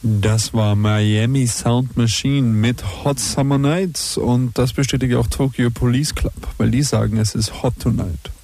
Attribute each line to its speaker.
Speaker 1: Das war Miami Sound Machine mit Hot Summer Nights und das bestätigt auch Tokyo Police Club, weil die sagen, es ist hot tonight.